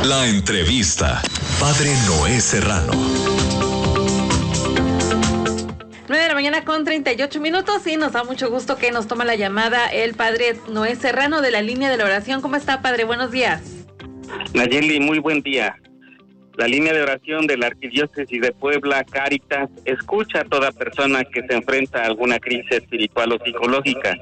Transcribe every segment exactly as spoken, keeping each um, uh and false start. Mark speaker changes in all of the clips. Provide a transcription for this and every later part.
Speaker 1: La entrevista. Padre Noé Serrano.
Speaker 2: nueve de la mañana con treinta y ocho minutos y nos da mucho gusto que nos toma la llamada el Padre Noé Serrano de la Línea de la Oración. ¿Cómo está, Padre? Buenos días.
Speaker 3: Nayeli, muy buen día. La Línea de Oración de la Arquidiócesis de Puebla, Cáritas, escucha a toda persona que se enfrenta a alguna crisis espiritual o psicológica.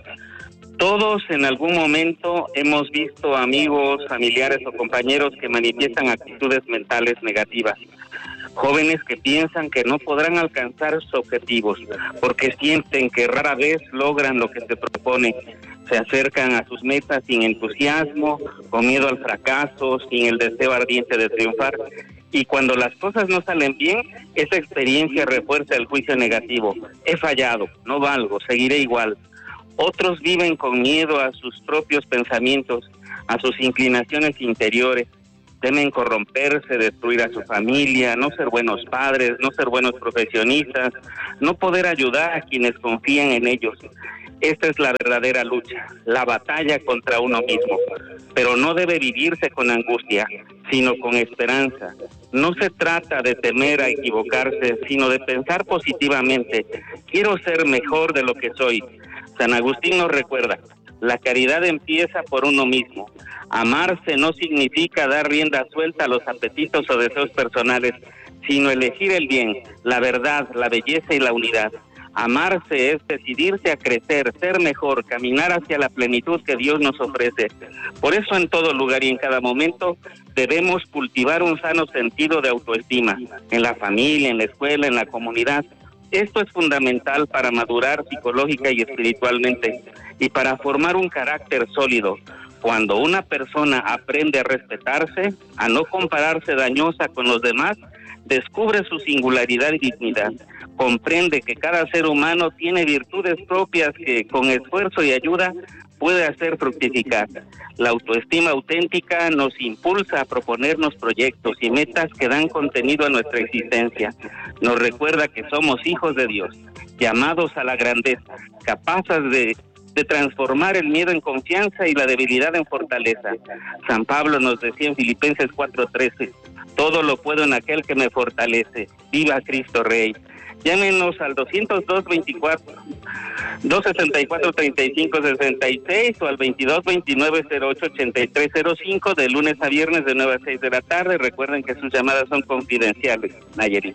Speaker 3: Todos en algún momento hemos visto amigos, familiares o compañeros que manifiestan actitudes mentales negativas. Jóvenes que piensan que no podrán alcanzar sus objetivos porque sienten que rara vez logran lo que se propone. Se acercan a sus metas sin entusiasmo, con miedo al fracaso, sin el deseo ardiente de triunfar. Y cuando las cosas no salen bien, esa experiencia refuerza el juicio negativo. He fallado, no valgo, seguiré igual. Otros viven con miedo a sus propios pensamientos, a sus inclinaciones interiores. Temen corromperse, destruir a su familia, no ser buenos padres, no ser buenos profesionistas, no poder ayudar a quienes confían en ellos. Esta es la verdadera lucha, la batalla contra uno mismo. Pero no debe vivirse con angustia, sino con esperanza. No se trata de temer a equivocarse, sino de pensar positivamente. Quiero ser mejor de lo que soy. San Agustín nos recuerda, la caridad empieza por uno mismo. Amarse no significa dar rienda suelta a los apetitos o deseos personales, sino elegir el bien, la verdad, la belleza y la unidad. Amarse es decidirse a crecer, ser mejor, caminar hacia la plenitud que Dios nos ofrece. Por eso en todo lugar y en cada momento debemos cultivar un sano sentido de autoestima, en la familia, en la escuela, en la comunidad. Esto es fundamental para madurar psicológica y espiritualmente y para formar un carácter sólido. Cuando una persona aprende a respetarse, a no compararse dañosa con los demás, descubre su singularidad y dignidad. Comprende que cada ser humano tiene virtudes propias que con esfuerzo y ayuda puede hacer fructificar. La autoestima auténtica nos impulsa a proponernos proyectos y metas que dan contenido a nuestra existencia. Nos recuerda que somos hijos de Dios, llamados a la grandeza, capaces de, de transformar el miedo en confianza y la debilidad en fortaleza. San Pablo nos decía en Filipenses cuatro trece, todo lo puedo en aquel que me fortalece. ¡Viva Cristo Rey! Llámenos al doscientos dos, veinticuatro, doscientos sesenta y cuatro, treinta y cinco, sesenta y seis o al veintidós, veintinueve, cero ocho, ochenta y tres cero cinco de lunes a viernes de nueve a seis de la tarde. Recuerden que sus llamadas son confidenciales, Nayeli.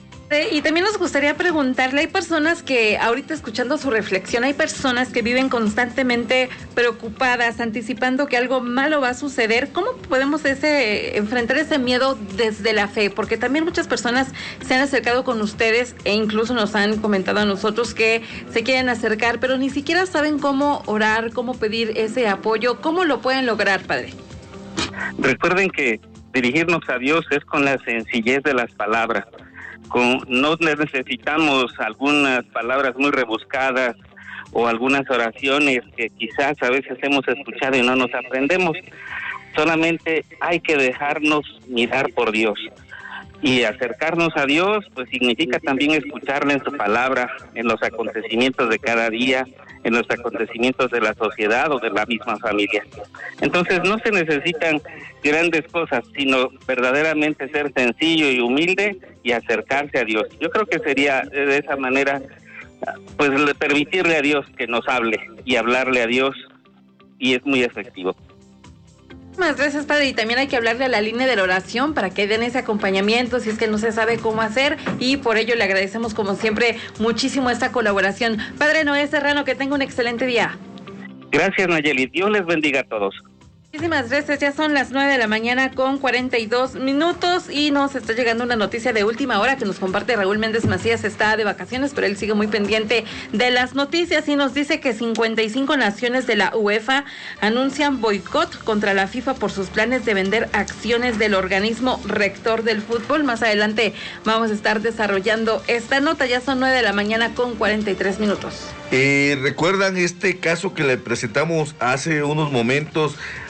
Speaker 2: Y también nos gustaría preguntarle, hay personas que ahorita escuchando su reflexión, hay personas que viven constantemente preocupadas, anticipando que algo malo va a suceder. ¿Cómo podemos ese enfrentar ese miedo desde la fe? Porque también muchas personas se han acercado con ustedes e incluso nos han comentado a nosotros que se quieren acercar, pero ni siquiera saben cómo orar, cómo pedir ese apoyo. ¿Cómo lo pueden lograr, Padre?
Speaker 3: Recuerden que dirigirnos a Dios es con la sencillez de las palabras. Con, no necesitamos algunas palabras muy rebuscadas o algunas oraciones que quizás a veces hemos escuchado y no nos aprendemos. Solamente hay que dejarnos mirar por Dios. Y acercarnos a Dios, pues significa también escucharle en su palabra, en los acontecimientos de cada día, en los acontecimientos de la sociedad o de la misma familia. Entonces no se necesitan grandes cosas, sino verdaderamente ser sencillo y humilde y acercarse a Dios. Yo creo que sería de esa manera, pues permitirle a Dios que nos hable y hablarle a Dios, y es muy efectivo.
Speaker 2: Muchas gracias, Padre, y también hay que hablarle a la Línea de la Oración para que den ese acompañamiento si es que no se sabe cómo hacer, y por ello le agradecemos como siempre muchísimo esta colaboración. Padre Noé Serrano, que tenga un excelente día.
Speaker 3: Gracias, Nayeli, Dios les bendiga a todos.
Speaker 2: Muchísimas gracias, ya son las nueve de la mañana con cuarenta y dos minutos y nos está llegando una noticia de última hora que nos comparte Raúl Méndez Macías. Está de vacaciones, pero él sigue muy pendiente de las noticias y nos dice que cincuenta y cinco naciones de la UEFA anuncian boicot contra la FIFA por sus planes de vender acciones del organismo rector del fútbol. Más adelante vamos a estar desarrollando esta nota, ya son nueve de la mañana con cuarenta y tres minutos.
Speaker 4: Eh, ¿Recuerdan este caso que le presentamos hace unos momentos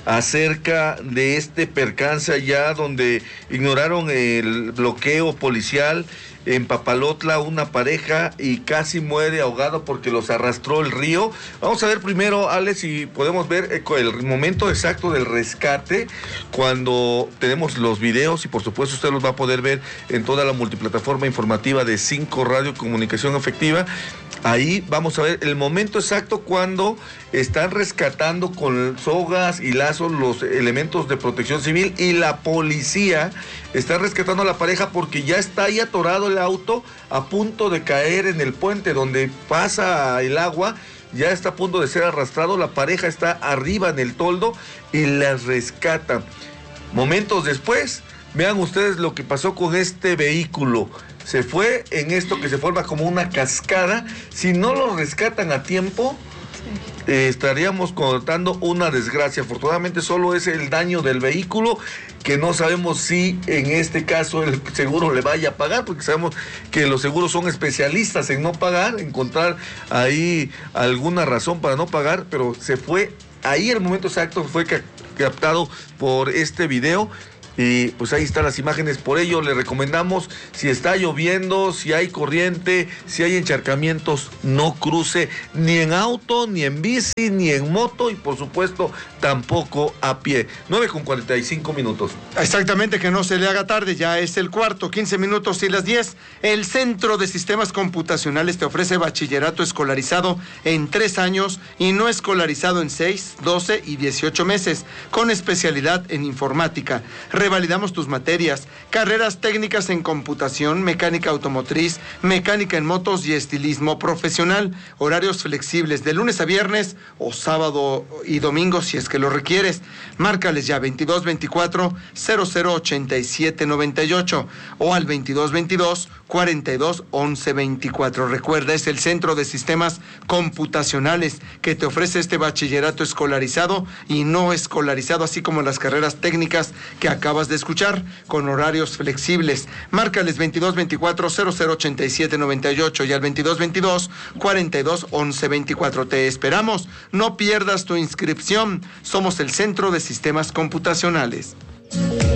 Speaker 4: acerca de este percance allá donde ignoraron el bloqueo policial en Papalotla, una pareja y casi muere ahogado porque los arrastró el río. Vamos a ver primero, Alex, si podemos ver el momento exacto del rescate, cuando tenemos los videos, y por supuesto usted los va a poder ver en toda la multiplataforma informativa de cinco Radio Comunicación Efectiva. Ahí vamos a ver el momento exacto cuando están rescatando con sogas y lazos los elementos de protección civil y la policía está rescatando a la pareja porque ya está ahí atorado el auto a punto de caer en el puente donde pasa el agua. Ya está a punto de ser arrastrado, la pareja está arriba en el toldo y las rescatan. Momentos después, vean ustedes lo que pasó con este vehículo. Se fue en esto que se forma como una cascada. Si no lo rescatan a tiempo, sí. eh, estaríamos contando una desgracia. Afortunadamente solo es el daño del vehículo, que no sabemos si en este caso el seguro le vaya a pagar, porque sabemos que los seguros son especialistas en no pagar, encontrar ahí alguna razón para no pagar, pero se fue. Ahí el momento exacto fue captado por este video. Y pues ahí están las imágenes. Por ello le recomendamos, si está lloviendo, si hay corriente, si hay encharcamientos, no cruce ni en auto, ni en bici, ni en moto, y por supuesto tampoco a pie. nueve con cuarenta y cinco minutos.
Speaker 5: Exactamente, que no se le haga tarde, ya es el cuarto, quince minutos y las diez. El Centro de Sistemas Computacionales te ofrece bachillerato escolarizado en tres años y no escolarizado en seis, doce y dieciocho meses, con especialidad en informática. Revalidamos tus materias, carreras técnicas en computación, mecánica automotriz, mecánica en motos y estilismo profesional, horarios flexibles de lunes a viernes o sábado y domingo si es que lo requieres. Márcales ya veintidós veinticuatro cero cero ochenta y siete noventa y ocho o al veintidós veintidós cuarenta y dos once veinticuatro. Recuerda, es el Centro de Sistemas Computacionales que te ofrece este bachillerato escolarizado y no escolarizado, así como las carreras técnicas que acabas de escuchar, con horarios flexibles. Márcales veintidós veinticuatro cero cero ochenta y siete noventa y ocho y al veintidós veintidós cuarenta y dos once veinticuatro. Te esperamos, no pierdas tu inscripción. Somos el Centro de Sistemas Computacionales.